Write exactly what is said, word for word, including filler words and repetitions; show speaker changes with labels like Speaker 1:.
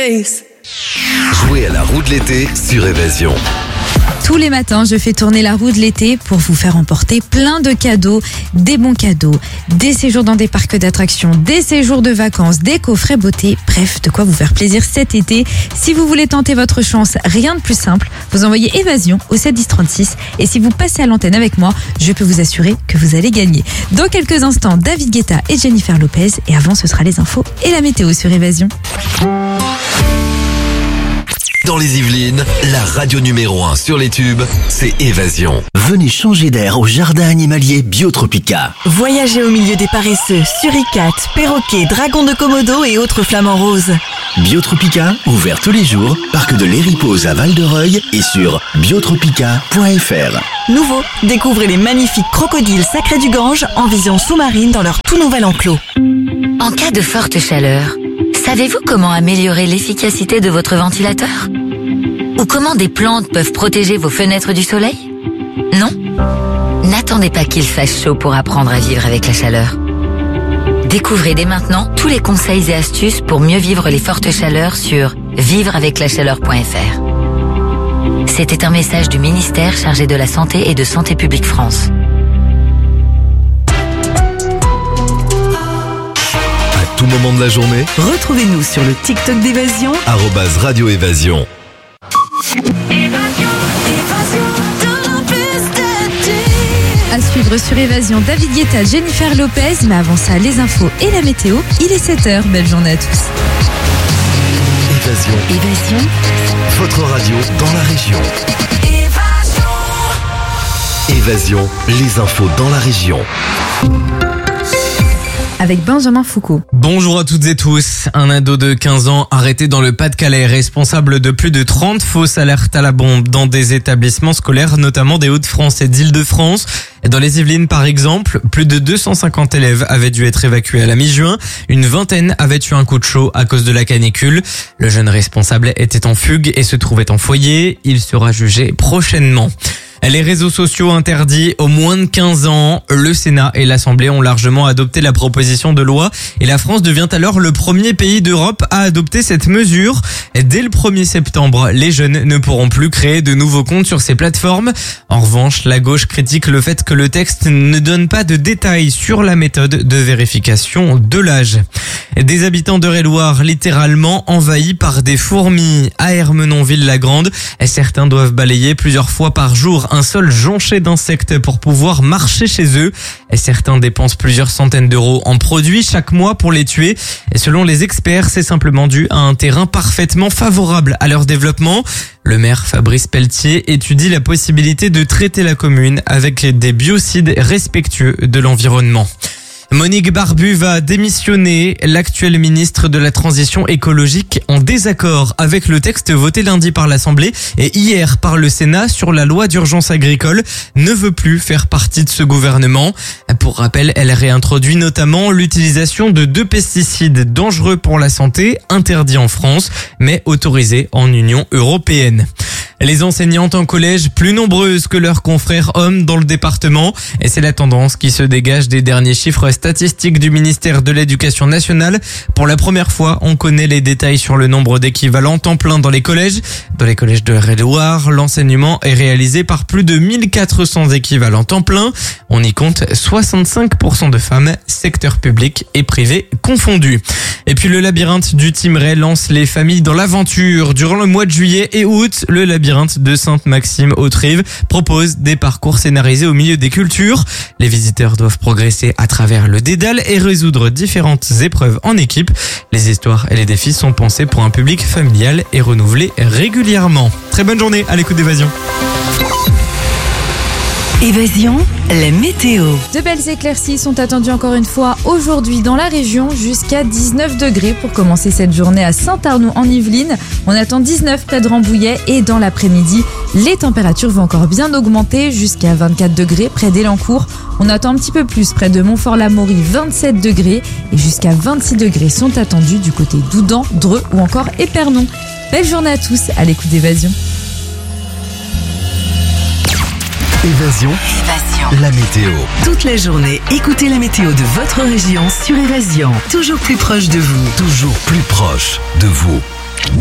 Speaker 1: face.
Speaker 2: Jouez à la roue de l'été sur Évasion.
Speaker 3: Tous les matins, je fais tourner la roue de l'été pour vous faire emporter plein de cadeaux, des bons cadeaux, des séjours dans des parcs d'attractions, des séjours de vacances, des coffrets beauté, bref, de quoi vous faire plaisir cet été. Si vous voulez tenter votre chance, rien de plus simple, vous envoyez Évasion au sept dix trente-six et si vous passez à l'antenne avec moi, je peux vous assurer que vous allez gagner. Dans quelques instants, David Guetta et Jennifer Lopez et avant, ce sera les infos et la météo sur Évasion.
Speaker 2: Dans les Yvelines, la radio numéro un sur les tubes, c'est Évasion.
Speaker 4: Venez changer d'air au jardin animalier Biotropica.
Speaker 5: Voyagez au milieu des paresseux, suricates, perroquets, dragons de Komodo et autres flamants roses.
Speaker 4: Biotropica, ouvert tous les jours, parc de l'Héripose à Val-de-Reuil et sur biotropica point f r.
Speaker 5: Nouveau, découvrez les magnifiques crocodiles sacrés du Gange en vision sous-marine dans leur tout nouvel enclos.
Speaker 6: En cas de forte chaleur, savez-vous comment améliorer l'efficacité de votre ventilateur ? Ou comment des plantes peuvent protéger vos fenêtres du soleil ? Non ? N'attendez pas qu'il fasse chaud pour apprendre à vivre avec la chaleur. Découvrez dès maintenant tous les conseils et astuces pour mieux vivre les fortes chaleurs sur vivre avec la chaleur point f r. C'était un message du ministère chargé de la Santé et de Santé publique France.
Speaker 2: Tout moment de la journée,
Speaker 5: Retrouvez-nous sur le TikTok d'Évasion,
Speaker 2: arobase Radio Évasion.
Speaker 3: À suivre sur Évasion, David Guetta, Jennifer Lopez, mais avant ça, les infos et la météo. Il est sept heures, belle journée à tous.
Speaker 2: Évasion.
Speaker 3: Évasion,
Speaker 2: Votre radio dans la région.
Speaker 1: Évasion.
Speaker 2: Évasion, les infos dans la région.
Speaker 3: avec Benjamin Foucault.
Speaker 7: Bonjour à toutes et tous. Un ado de quinze ans arrêté dans le Pas-de-Calais, responsable de plus de trente fausses alertes à la bombe dans des établissements scolaires, notamment des Hauts-de-France et d'Île-de-France. Dans les Yvelines, par exemple, plus de deux cent cinquante élèves avaient dû être évacués à la mi-juin. Une vingtaine avaient eu un coup de chaud à cause de la canicule. Le jeune responsable était en fugue et se trouvait en foyer. Il sera jugé prochainement. Les réseaux sociaux interdits aux moins de quinze ans. Le Sénat et l'Assemblée ont largement adopté la proposition de loi et la France devient alors le premier pays d'Europe à adopter cette mesure. Dès le premier septembre, les jeunes ne pourront plus créer de nouveaux comptes sur ces plateformes. En revanche, la gauche critique le fait que le texte ne donne pas de détails sur la méthode de vérification de l'âge. Des habitants d'Eure-et-Loir littéralement envahis par des fourmis. À Ermenonville-la-Grande, certains doivent balayer plusieurs fois par jour un sol jonché d'insectes pour pouvoir marcher chez eux. Et certains dépensent plusieurs centaines d'euros en produits chaque mois pour les tuer. Et selon les experts, c'est simplement dû à un terrain parfaitement favorable à leur développement. Le maire Fabrice Pelletier étudie la possibilité de traiter la commune avec des biocides respectueux de l'environnement. Monique Barbu va démissionner. L'actuelle ministre de la Transition écologique, en désaccord avec le texte voté lundi par l'Assemblée et hier par le Sénat sur la loi d'urgence agricole, ne veut plus faire partie de ce gouvernement. Pour rappel, elle réintroduit notamment l'utilisation de deux pesticides dangereux pour la santé, interdits en France, mais autorisés en Union européenne. Les enseignantes en collège plus nombreuses que leurs confrères hommes dans le département. Et c'est la tendance qui se dégage des derniers chiffres statistiques du ministère de l'Éducation nationale. Pour la première fois, on connaît les détails sur le nombre d'équivalents temps plein dans les collèges. Dans les collèges de Eure-et-Loir, l'enseignement est réalisé par plus de mille quatre cents équivalents temps plein. On y compte soixante-cinq pour cent de femmes, secteur public et privé confondus. Et puis le labyrinthe du Thymerais lance les familles dans l'aventure. Durant le mois de juillet et août, le labyrinthe de Sainte-Maxime-Autrive propose des parcours scénarisés au milieu des cultures. Les visiteurs doivent progresser à travers le dédale et résoudre différentes épreuves en équipe. Les histoires et les défis sont pensés pour un public familial et renouvelés régulièrement. Très bonne journée à l'écoute d'Évasion.
Speaker 5: Évasion, la météo.
Speaker 3: De belles éclaircies sont attendues encore une fois aujourd'hui dans la région, jusqu'à dix-neuf degrés pour commencer cette journée à Saint-Arnoux en Yvelines. On attend dix-neuf près de Rambouillet et dans l'après-midi, les températures vont encore bien augmenter jusqu'à vingt-quatre degrés près d'Elancourt. On attend un petit peu plus près de Montfort-l'Amaury, vingt-sept degrés et jusqu'à vingt-six degrés sont attendus du côté d'Oudan, Dreux ou encore Épernon. Belle journée à tous à l'écoute d'Évasion.
Speaker 2: Évasion,
Speaker 5: Évasion.
Speaker 2: la météo.
Speaker 5: Toute la journée, écoutez la météo de votre région sur Évasion. Toujours plus proche de vous.
Speaker 2: Toujours plus proche de vous.